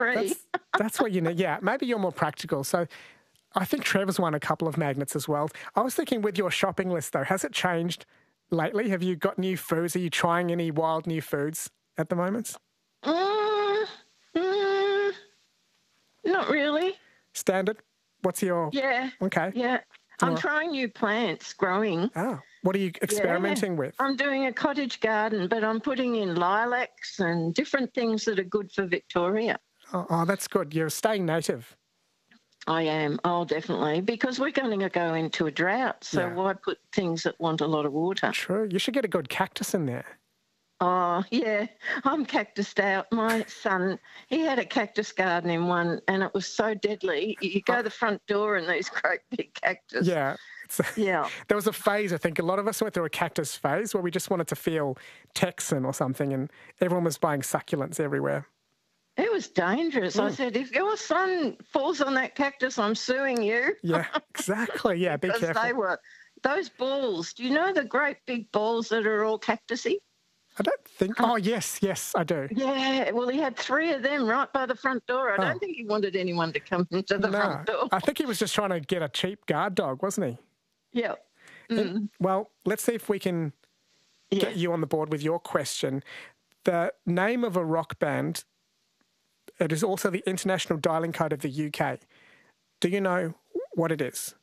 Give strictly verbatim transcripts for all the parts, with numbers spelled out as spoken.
free. That's, that's what you need. Yeah, maybe you're more practical. So I think Trevor's won a couple of magnets as well. I was thinking with your shopping list, though, has it changed lately? Have you got new foods? Are you trying any wild new foods at the moment? Mm, mm, not really. Standard? What's your... Yeah. Okay. Yeah. I'm All right. trying new plants, growing. Oh, what are you experimenting Yeah. with? I'm doing a cottage garden, but I'm putting in lilacs and different things that are good for Victoria. Oh, oh, that's good. You're staying native. I am. Oh, definitely. Because we're going to go into a drought, so Yeah. why put things that want a lot of water? True. You should get a good cactus in there. Oh, yeah. I'm cactused out. My son, he had a cactus garden in one, and it was so deadly. You go to the front door and these great big cactus. Yeah. It's, Yeah. there was a phase, I think, a lot of us went through a cactus phase where we just wanted to feel Texan or something, and everyone was buying succulents everywhere. It was dangerous. I said, if your son falls on that cactus, I'm suing you. Yeah, exactly. Yeah, be Because careful. they were, those balls, do you know the great big balls that are all cactusy? I don't think... Oh, yes, yes, I do. Yeah, well, he had three of them right by the front door. I Oh. don't think he wanted anyone to come into the No, front door. I think he was just trying to get a cheap guard dog, wasn't he? Yeah. Mm. Well, let's see if we can Yeah. get you on the board with your question. The name of a rock band, it is also the international dialing code of the U K. Do you know what it is?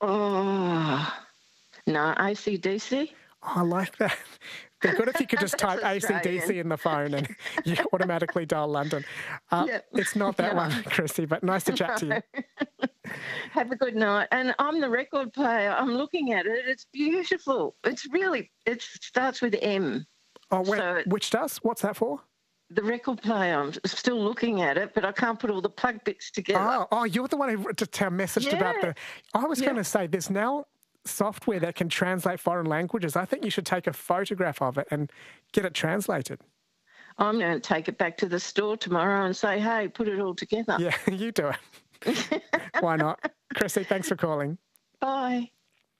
Oh, no, A C D C? Oh, I like that. Be good if you could just type A That's C D C Australian. in the phone and you automatically dial London. Uh, Yep. It's not that No. one, Chrissy, but nice to chat to you. Have a good night. And I'm the record player. I'm looking at it. It's beautiful. It's really, it starts with M. Oh, wait, So- which does? What's that for? The record player, I'm still looking at it, but I can't put all the plug bits together. Oh, oh, you're the one who just uh, messaged about Yeah. the... I was Yeah. going to say, there's now software that can translate foreign languages. I think you should take a photograph of it and get it translated. I'm going to take it back to the store tomorrow and say, hey, put it all together. Yeah, you do it. Why not? Chrissy, thanks for calling. Bye.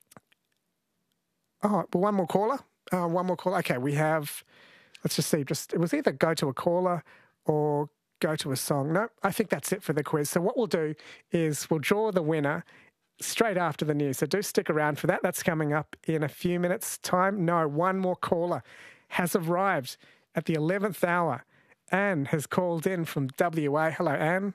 Oh, well, one more caller. Uh, one more caller. Okay, we have... Let's just see. Just it was either go to a caller or go to a song. No, I think that's it for the quiz. So what we'll do is we'll draw the winner straight after the news. So do stick around for that. That's coming up in a few minutes' time. No, one more caller has arrived at the eleventh hour. Anne has called in from W A. Hello, Anne.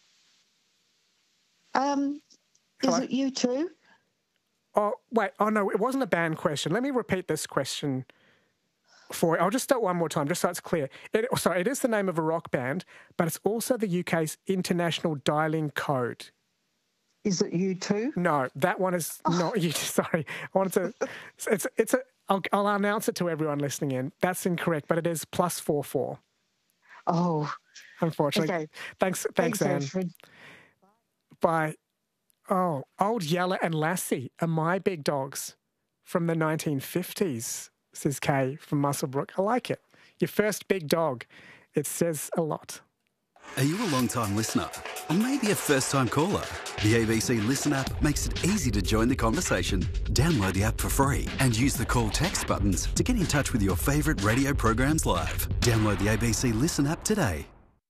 Um, Hello? is it you too? Oh, wait. Oh, no, it wasn't a band question. Let me repeat this question for you. I'll just start one more time, just so it's clear. It, sorry, it is the name of a rock band, but it's also the U K's international dialing code. Is it you too? No, that one is not you. Sorry. I wanted to... It's, it's a... I'll, I'll announce it to everyone listening in. That's incorrect, but it is plus four four, Oh, unfortunately. okay. Thanks, thanks, Thanks, Anne. Alfred. By, oh, Old Yeller and Lassie are my big dogs from the nineteen fifties, says Kay from Muswellbrook. I like it. Your first big dog. It says a lot. Are you a long-time listener? Or maybe a first-time caller? The A B C Listen app makes it easy to join the conversation. Download the app for free and use the call text buttons to get in touch with your favourite radio programs live. Download the A B C Listen app today.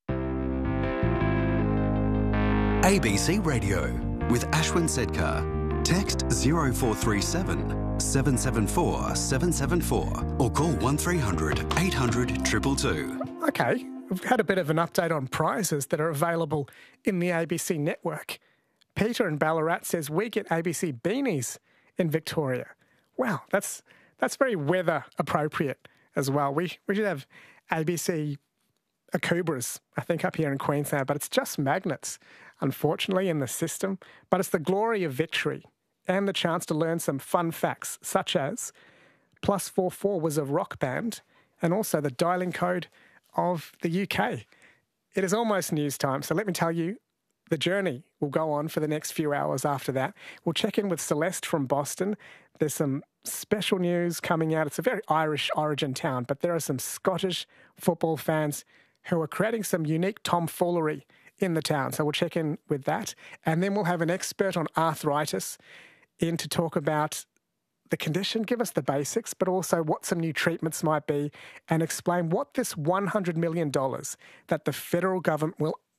A B C Radio with Ashwin Sedkar. Text zero four three seven, seven seven four, seven seven four or call one three hundred, eight hundred, two two two. Okay, we've had a bit of an update on prizes that are available in the A B C network. Peter in Ballarat says we get A B C beanies in Victoria. Wow, that's that's very weather appropriate as well. We we should have A B C Akubras, I think, up here in Queensland, but it's just magnets, unfortunately, in the system. But it's the glory of victory and the chance to learn some fun facts, such as Plus four four was a rock band and also the dialing code of the U K. It is almost news time, so let me tell you, the journey will go on for the next few hours after that. We'll check in with Celeste from Boston. There's some special news coming out. It's a very Irish origin town, but there are some Scottish football fans who are creating some unique tomfoolery in the town. So we'll check in with that. And then we'll have an expert on arthritis in to talk about the condition, give us the basics, but also what some new treatments might be and explain what this one hundred million dollars that the federal government will